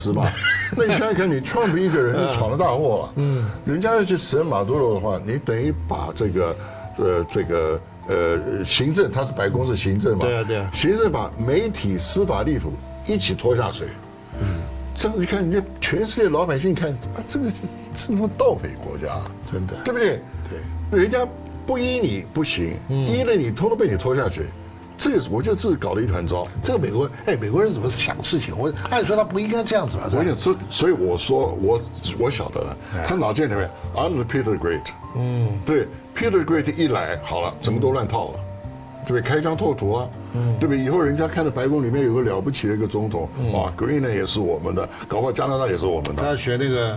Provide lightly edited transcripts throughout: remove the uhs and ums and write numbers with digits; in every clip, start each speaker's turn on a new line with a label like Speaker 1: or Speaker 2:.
Speaker 1: 是吧？那你想想看，你 Trump 一个人就闯了大祸了。人家要去审马杜罗的话，你等于把行政，他是白宫是行政嘛？
Speaker 2: 对啊。
Speaker 1: 行政把媒体、司法、立法一起拖下水。这样你看，人家全世界老百姓看啊，这是他妈盗匪国家，
Speaker 2: 真的，
Speaker 1: 对不对？
Speaker 2: 对，
Speaker 1: 人家不依你不行，依了你，通通被你拖下去。这个我觉得这是搞了一团糟。
Speaker 2: 这个美国人怎么想事情？按说他不应该这样子吧？
Speaker 1: 我想，所以我说我晓得了，他脑筋里面 I'm the Peter Great， 对 Peter Great 一来好了，整个都乱套了，对不对？开疆拓土啊，对不对？以后人家看到白宫里面有个了不起的一个总统，哇 ，Greenland 也是我们的，搞不好加拿大也是我们的。
Speaker 2: 他学那个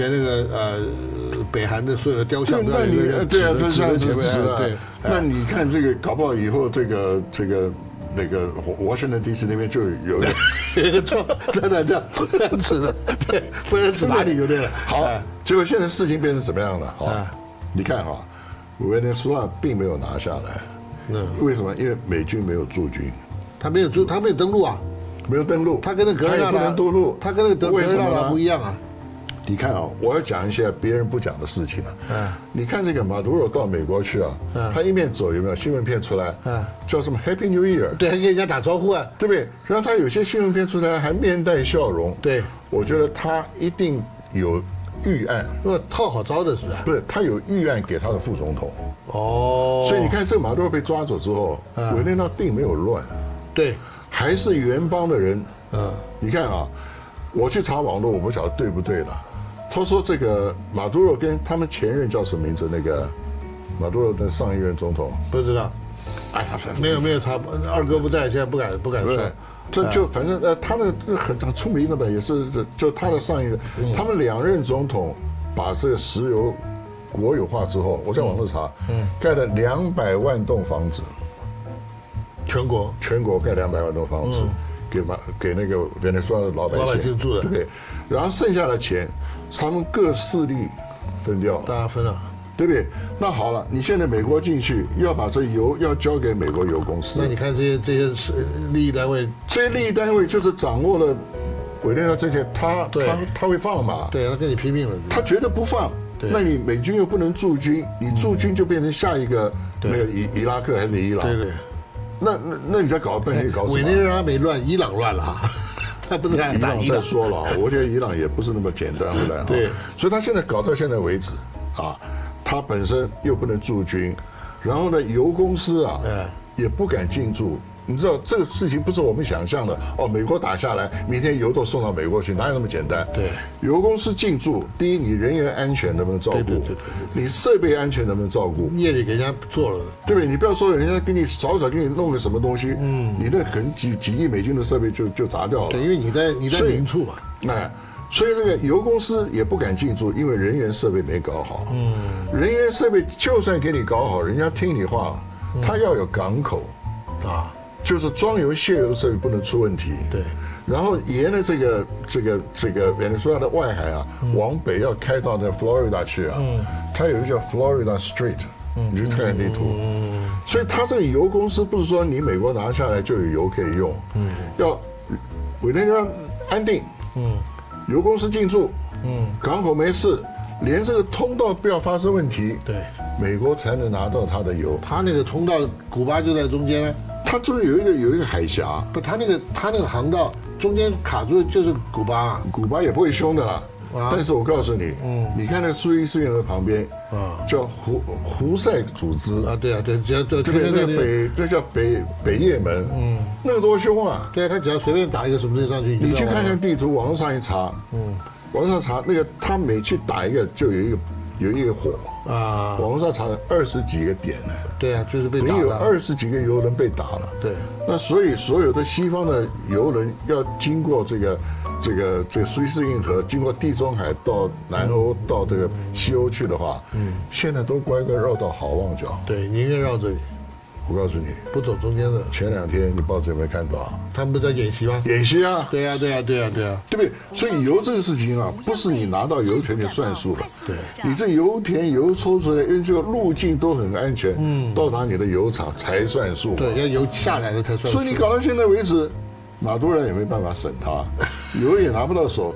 Speaker 2: 北韩的所有的雕像，
Speaker 1: 那你对啊，这样子是啊。
Speaker 2: 对，
Speaker 1: 那你看这个，搞不好以后这个那个Washington DC 那边就有
Speaker 2: 一个错，真的这样指的，对，不然指哪里就对了。
Speaker 1: 好，结果现在事情变成什么样了？好，你看哈，委内瑞拉并没有拿下来，为什么？因为美军没有驻军，
Speaker 2: 他没有登陆啊，
Speaker 1: 没有登陆，
Speaker 2: 他跟那格兰纳达
Speaker 1: 登陆，
Speaker 2: 他跟那个格兰纳达不一样啊。
Speaker 1: 你看啊，我要讲一些别人不讲的事情啊。你看这个马杜罗到美国去啊，他一面走有没有新闻片出来？叫什么 Happy New Year？
Speaker 2: 对，还跟人家打招呼啊，
Speaker 1: 对不对？然后他有些新闻片出来还面带笑容。
Speaker 2: 对，
Speaker 1: 我觉得他一定有预案，
Speaker 2: 因为套好招的是不是？
Speaker 1: 不是，他有预案给他的副总统。
Speaker 2: 哦，
Speaker 1: 所以你看，这个马杜罗被抓走之后，委内瑞拉并没有乱，
Speaker 2: 对，
Speaker 1: 还是原邦的人。你看啊，我去查网络，我不晓得对不对了。他说这个马杜罗跟他们前任叫什么名字？那个马杜罗的上一任总统
Speaker 2: 不知道。
Speaker 1: 哎，
Speaker 2: 没有查，二哥不在，现在不敢说。
Speaker 1: 这就反正他的很出名的吧，也是就他的上一任，他们2任总统把这个石油国有化之后，我在网络查，盖了200万栋房子，
Speaker 2: 全国
Speaker 1: 盖200万栋房子，给那个委内瑞拉的老百姓
Speaker 2: 住的，
Speaker 1: 对不对？然后剩下的钱，他们各势力分掉，
Speaker 2: 大家分了，
Speaker 1: 对不对？那好了，你现在美国进去要把这油要交给美国油公司，
Speaker 2: 那你看这些利益单位，
Speaker 1: 这些利益单位就是掌握了委内瑞拉这些，他会放嘛？
Speaker 2: 对，他跟你拼命了，
Speaker 1: 他绝对不放。那你美军又不能驻军，你驻军就变成下一个那个伊拉克还是伊朗？
Speaker 2: 对。
Speaker 1: 那你在搞半天搞什么？
Speaker 2: 委内瑞拉没乱，伊朗乱了。他不是
Speaker 1: 伊朗再说了，我觉得伊朗也不是那么简单回来。
Speaker 2: 对，
Speaker 1: 所以他现在搞到现在为止啊，他本身又不能驻军，然后呢，油公司啊也不敢进驻。你知道这个事情不是我们想象的哦，美国打下来，明天油都送到美国去，哪有那么简单？
Speaker 2: 对，
Speaker 1: 油公司进驻，第一，你人员安全能不能照顾？
Speaker 2: 对，
Speaker 1: 你设备安全能不能照顾？
Speaker 2: 夜里给人家做了，
Speaker 1: 对不对？你不要说人家给你早给你弄个什么东西，你那几亿美金的设备就砸掉了。
Speaker 2: 对，因为你在明处嘛，
Speaker 1: 所以这个油公司也不敢进驻，因为人员设备没搞好。人员设备就算给你搞好，人家听你话，他要有港口啊。就是装油卸油的设备不能出问题，
Speaker 2: 对。
Speaker 1: 然后沿着这个委内瑞拉的外海啊，往北要开到那 Florida 去啊，它有一个叫 Florida Street，你去看看地图。所以它这个油公司不是说你美国拿下来就有油可以用，要委内瑞拉安定，油公司进驻，港口没事，连这个通道不要发生问题，
Speaker 2: 对，
Speaker 1: 美国才能拿到它的油。
Speaker 2: 它那个通道，古巴就在中间呢。
Speaker 1: 它就是有一个海峡，
Speaker 2: 不，它那个航道中间卡住就是古巴啊，
Speaker 1: 古巴也不会凶的啦。但是我告诉你，你看那苏伊士运河旁边，叫胡塞组织
Speaker 2: 啊，对，
Speaker 1: 这边那个这叫北也门，那个多凶啊！
Speaker 2: 对，他只要随便打一个什么东西上去，
Speaker 1: 你去看看地图，网络上一查，网络上查那个他每去打一个就有一个火啊，网络上查了20几个点呢。
Speaker 2: 对啊，就是被打了，
Speaker 1: 等于有20几个油轮被打了。
Speaker 2: 对，
Speaker 1: 那所以所有的西方的油轮要经过这个苏伊士运河，经过地中海到南欧到这个西欧去的话，现在都乖乖绕到好望角。
Speaker 2: 对，你应该绕这里。
Speaker 1: 我告诉你，
Speaker 2: 不走中间的。
Speaker 1: 前2天你报纸有没有看到？
Speaker 2: 他们不在演习吗？
Speaker 1: 演习啊！
Speaker 2: 对啊，
Speaker 1: 对不对？所以油这个事情啊，不是你拿到油田就算数了。
Speaker 2: 对，
Speaker 1: 你这油田油抽出来，因为这个路径都很安全，到达你的油厂才算数。
Speaker 2: 对，要油下来了才算数。
Speaker 1: 所以你搞到现在为止，马杜罗也没办法审他，油也拿不到手，